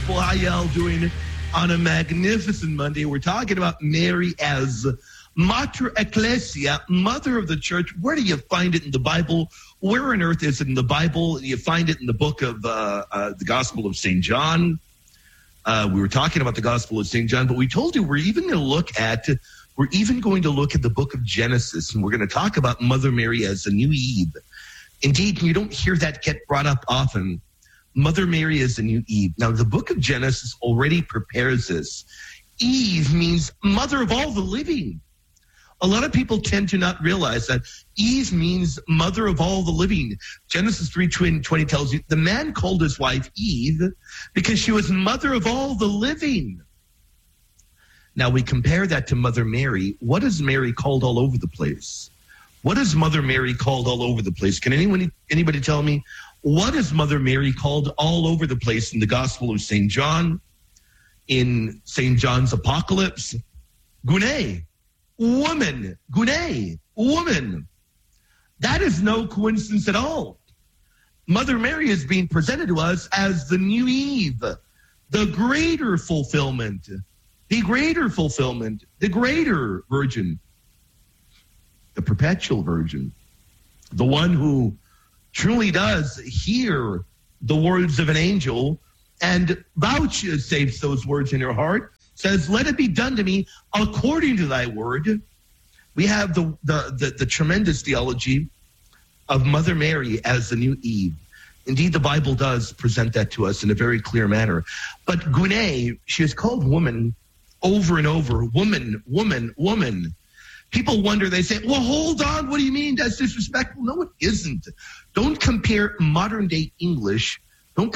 people. How y'all doing on a magnificent Monday? We're talking about Mary as Mater Ecclesia, Mother of the Church. Where do you find it in the Bible? Where on earth is it in the Bible? You find it in the book of the Gospel of St. John. We were talking about the Gospel of St. John, but we told you we're even going to look at the book of Genesis, and we're going to talk about Mother Mary as a new Eve. Indeed, you don't hear that get brought up often. Mother Mary is a new Eve. Now, the book of Genesis already prepares this. Eve means mother of all the living. A lot of people tend to not realize that Eve means mother of all the living. Genesis 3:20 tells you the man called his wife Eve because she was mother of all the living. Now, we compare that to Mother Mary. What is Mary called all over the place? What is Mother Mary called all over the place? Can anybody tell me? What is Mother Mary called all over the place in the Gospel of St. John, in St. John's Apocalypse? Gune, woman, Gune, woman. That is no coincidence at all. Mother Mary is being presented to us as the new Eve, the greater fulfillment, the greater virgin, the perpetual virgin, the one who truly does hear the words of an angel and vouchsafes those words in her heart, says, let it be done to me according to thy word. We have the tremendous theology of Mother Mary as the new Eve. Indeed, the Bible does present that to us in a very clear manner. But Gune, she is called woman over and over. Woman, woman, woman. People wonder, they say, well, hold on, what do you mean? That's disrespectful. No, it isn't. Don't compare modern day English and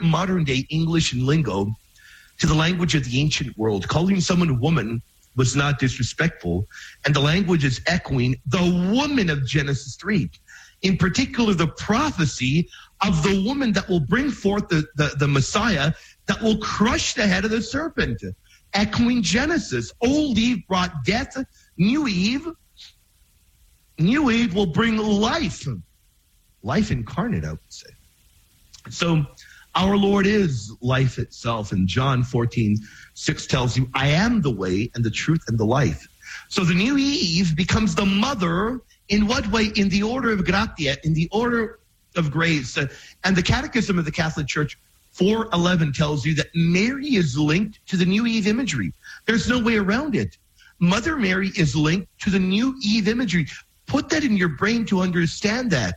lingo to the language of the ancient world. Calling someone a woman was not disrespectful, and the language is echoing the woman of Genesis 3. In particular, the prophecy of the woman that will bring forth the Messiah that will crush the head of the serpent. Echoing Genesis. Old Eve brought death. New Eve will bring life incarnate, I would say. So our Lord is life itself, and John 14:6 tells you, I am the way and the truth and the life. So the new Eve becomes the mother. In what way? In the order of gratia, in the order of grace. And the Catechism of the Catholic Church 4:11 tells you that Mary is linked to the new Eve imagery. There's no way around it. Mother Mary is linked to the new Eve imagery. Put that in your brain to understand that.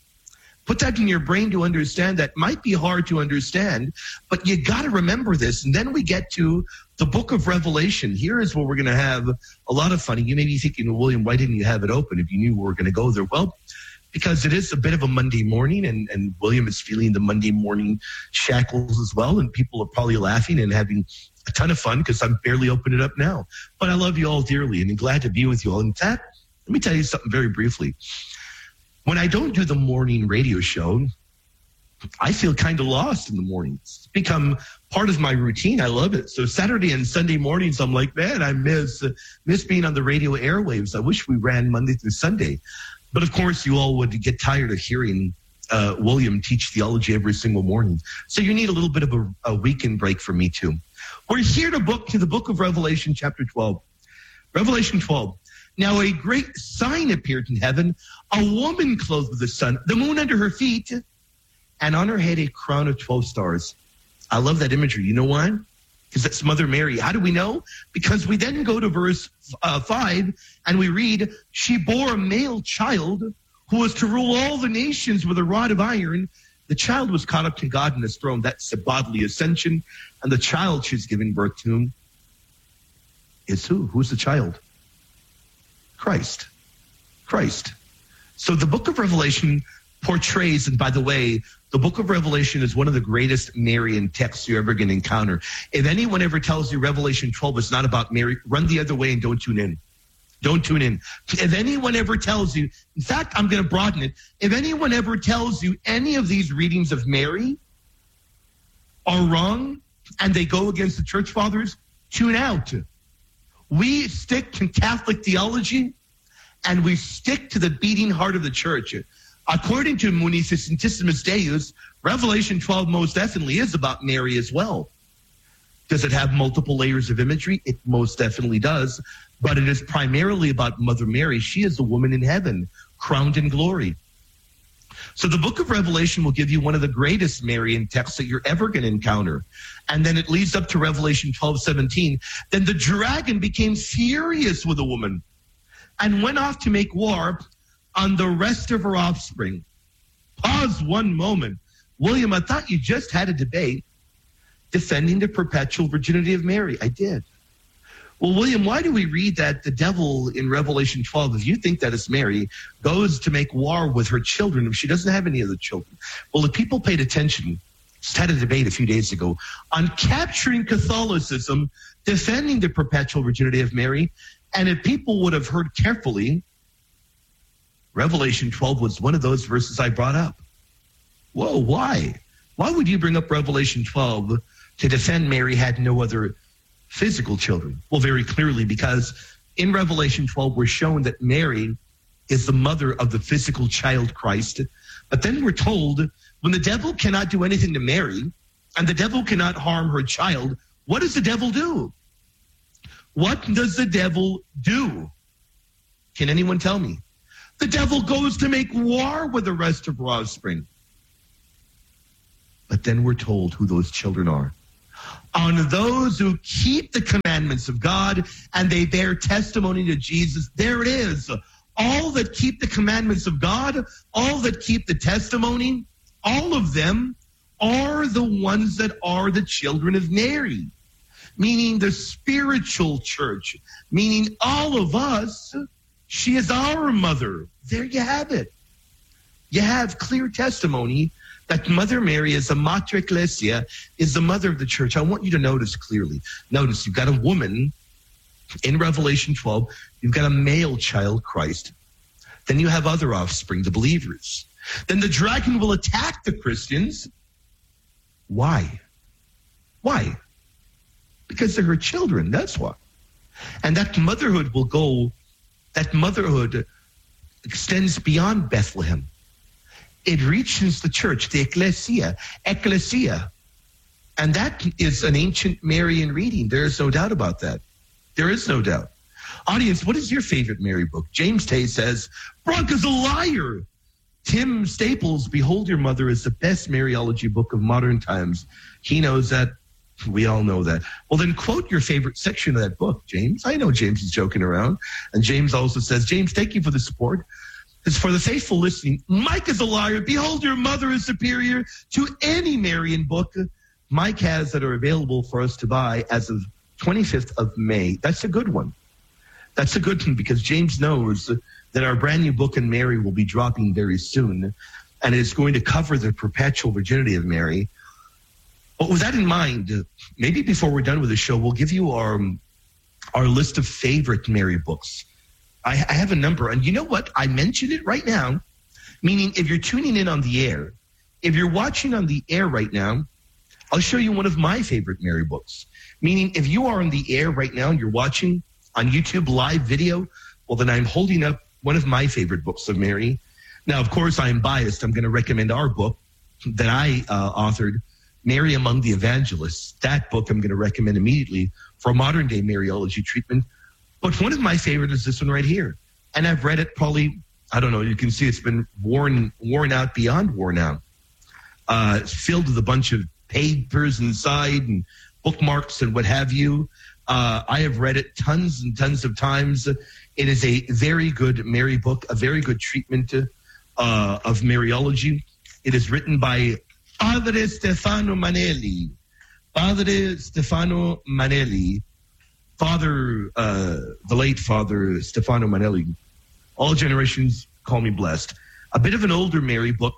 Might be hard to understand, but you got to remember this. And then we get to the book of Revelation. Here is where we're going to have a lot of fun. You may be thinking, well, William, why didn't you have it open if you knew we were going to go there? Well, because it is a bit of a Monday morning, and William is feeling the Monday morning shackles as well, and people are probably laughing and having a ton of fun because I'm barely opening it up now. But I love you all dearly, and I'm glad to be with you all. In fact, let me tell you something very briefly. When I don't do the morning radio show, I feel kind of lost in the mornings. It's become part of my routine. I love it. So Saturday and Sunday mornings, I'm like, man, I miss being on the radio airwaves. I wish we ran Monday through Sunday. But of course, you all would get tired of hearing William teach theology every single morning. So you need a little bit of a weekend break for me too. We're here to the book of Revelation, chapter 12. Revelation 12. Now a great sign appeared in heaven, a woman clothed with the sun, the moon under her feet, and on her head a crown of 12 stars. I love that imagery. You know why? Because that's Mother Mary. How do we know? Because we then go to verse 5 and we read, she bore a male child who was to rule all the nations with a rod of iron. The child was caught up to God in his throne. That's a bodily ascension. And the child she's giving birth to is who? Who's the child? Christ. So the book of Revelation portrays, and by the way, the book of Revelation is one of the greatest Marian texts you're ever going to encounter. If anyone ever tells you Revelation 12 is not about Mary, run the other way and don't tune in. Don't tune in. If anyone ever tells you, in fact, I'm going to broaden it. If anyone ever tells you any of these readings of Mary are wrong and they go against the church fathers, tune out. We stick to Catholic theology and we stick to the beating heart of the church. According to Munificentissimus Deus, Revelation 12 most definitely is about Mary as well. Does it have multiple layers of imagery? It most definitely does. But it is primarily about Mother Mary. She is the woman in heaven, crowned in glory. So the book of Revelation will give you one of the greatest Marian texts that you're ever going to encounter. And then it leads up to Revelation 12:17. Then the dragon became furious with the woman and went off to make war on the rest of her offspring. Pause one moment. William, I thought you just had a debate defending the perpetual virginity of Mary. I did. Well, William, why do we read that the devil in Revelation 12, if you think that it's Mary, goes to make war with her children if she doesn't have any other children? Well, if people paid attention, just had a debate a few days ago on capturing Catholicism, defending the perpetual virginity of Mary, and if people would have heard carefully, Revelation 12 was one of those verses I brought up. Whoa, why? Why would you bring up Revelation 12 to defend Mary had no other physical children? Well, very clearly, because in Revelation 12, we're shown that Mary is the mother of the physical child Christ. But then we're told when the devil cannot do anything to Mary and the devil cannot harm her child, what does the devil do? What does the devil do? Can anyone tell me? The devil goes to make war with the rest of her offspring. But then we're told who those children are. On those who keep the commandments of God and they bear testimony to Jesus. There it is. All that keep the commandments of God, all that keep the testimony, all of them are the ones that are the children of Mary, meaning the spiritual church, meaning all of us. She is our mother. There you have it. You have clear testimony that Mother Mary is a Mater Ecclesia, is the mother of the church. I want you to notice clearly. Notice you've got a woman in Revelation 12. You've got a male child, Christ. Then you have other offspring, the believers. Then the dragon will attack the Christians. Why? Why? Because they're her children. That's why. And that motherhood will go, that motherhood extends beyond Bethlehem. It reaches the church, the ecclesia. And that is an ancient Marian reading. There is no doubt about that. There is no doubt. Audience, what is your favorite Mary book? James Tay says, Bronca's a liar. Tim Staples, Behold Your Mother is the best Mariology book of modern times. He knows that. We all know that. Well, then quote your favorite section of that book, James. I know James is joking around. And James also says, James, thank you for the support. It's for the faithful listening. Mike is a liar. Behold, Your Mother is superior to any Marian book Mike has that are available for us to buy as of 25th of May. That's a good one. That's a good one because James knows that our brand new book on Mary will be dropping very soon. And it's going to cover the perpetual virginity of Mary. But with that in mind, maybe before we're done with the show, we'll give you our list of favorite Mary books. I have a number, and you know what? I mentioned it right now, meaning if you're tuning in on the air, if you're watching on the air right now, I'll show you one of my favorite Mary books, meaning if you are on the air right now and you're watching on YouTube live video, well, then I'm holding up one of my favorite books of Mary. Now, of course, I'm biased. I'm going to recommend our book that I authored, Mary Among the Evangelists. That book I'm going to recommend immediately for a modern-day Mariology treatment. But one of my favorites is this one right here. And I've read it probably, I don't know, you can see it's been worn out beyond worn out. It's filled with a bunch of papers inside and bookmarks and what have you. I have read it tons and tons of times. It is a very good Mary book, a very good treatment of Mariology. It is written by Padre Stefano Manelli. Padre Stefano Manelli. Father, the late Father Stefano Manelli. All generations call me blessed. A bit of an older Mary book,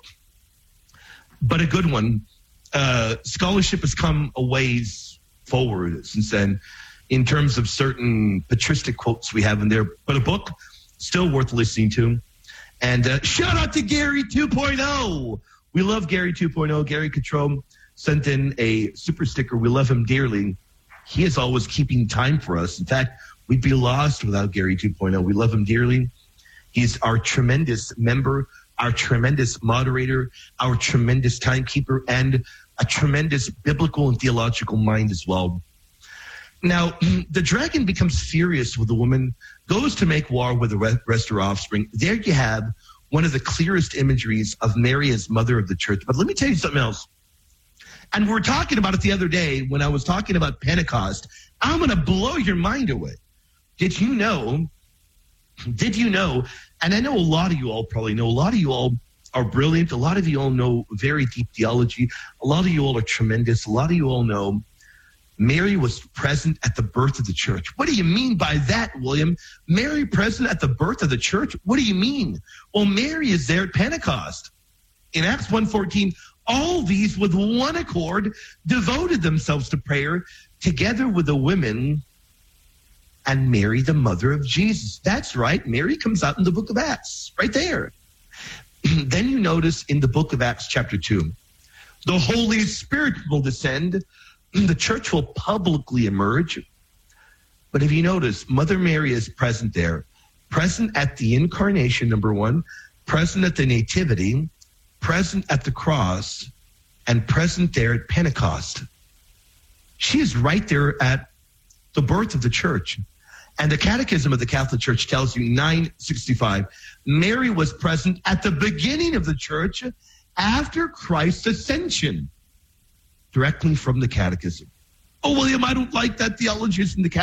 but a good one. Scholarship has come a ways forward since then in terms of certain patristic quotes we have in there, but a book still worth listening to. And shout out to Gary 2.0. We love Gary 2.0. Gary Cottrell sent in a super sticker. We love him dearly. He is always keeping time for us. In fact, we'd be lost without Gary 2.0. We love him dearly. He's our tremendous member, our tremendous moderator, our tremendous timekeeper, and a tremendous biblical and theological mind as well. Now, the dragon becomes furious with the woman, goes to make war with the rest of her offspring. There you have one of the clearest imageries of Mary as mother of the church. But let me tell you something else. And we were talking about it the other day when I was talking about Pentecost. I'm going to blow your mind away. Did you know, and I know a lot of you all probably know, a lot of you all are brilliant. A lot of you all know very deep theology. A lot of you all are tremendous. A lot of you all know Mary was present at the birth of the church. What do you mean by that, William? Mary present at the birth of the church? What do you mean? Well, Mary is there at Pentecost. In Acts 1:14, all these with one accord devoted themselves to prayer together with the women and Mary, the mother of Jesus. That's right. Mary comes out in the book of Acts, right there. Then you notice in the book of Acts chapter 2, the Holy Spirit will descend. The church will publicly emerge. But if you notice, Mother Mary is present there, present at the incarnation, number one, present at the nativity, present at the cross, and present there at Pentecost. She is right there at the birth of the church. And the Catechism of the Catholic Church tells you, 965, Mary was present at the beginning of the church after Christ's ascension, directly from the Catechism. Oh, William, I don't like that theology in the Catechism.